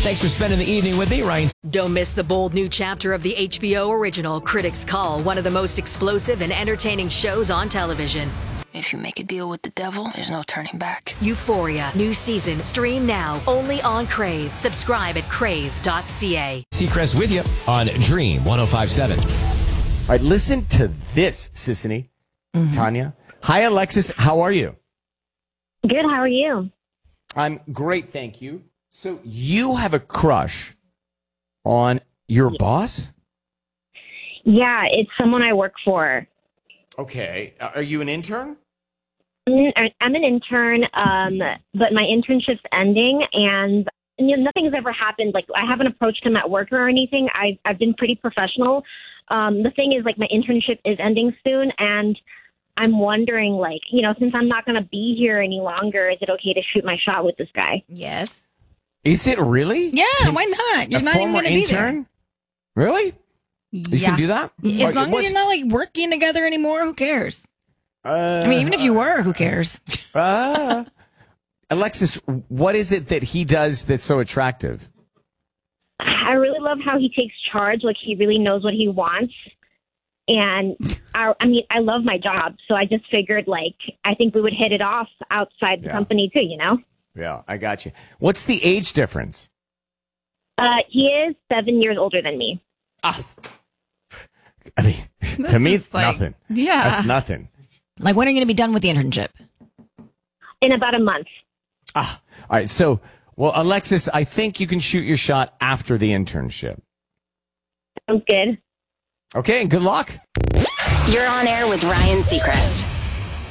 Thanks for spending the evening with me, Ryan. Don't miss the bold new chapter of the HBO original Critics Call, one of the most explosive and entertaining shows on television. If you make a deal with the devil, there's no turning back. Euphoria, new season, stream now, only on Crave. Subscribe at crave.ca. Seacrest with you on Dream 105.7. All right, listen to this, Sissany, Tanya. Hi, Alexis. How are you? Good. How are you? I'm great, thank you. So you have a crush on your boss? Yeah, it's someone I work for. Okay. Are you an intern? I'm an intern, but my internship's ending, and nothing's ever happened. Like, I haven't approached him at work or anything. I've been pretty professional. The thing is, like, my internship is ending soon, and I'm wondering, like, since I'm not going to be here any longer, is it okay to shoot my shot with this guy? Yes. Is it really? Yeah, why not? You're not even going to be there. Really? You can do that? As long as you're not, like, working together anymore, who cares? I mean, even if you were, who cares? Alexis, what is it that he does that's so attractive? I really love how he takes charge. Like, he really knows what he wants. And I love my job. So I just figured, like, I think we would hit it off outside the company too, Yeah, I got you. What's the age difference? He is 7 years older than me. I mean, to me, it's nothing. Yeah. That's nothing. Like, when are you going to be done with the internship? In about a month. All right. So, well, Alexis, I think you can shoot your shot after the internship. Sounds good. Okay, and good luck. You're on air with Ryan Seacrest.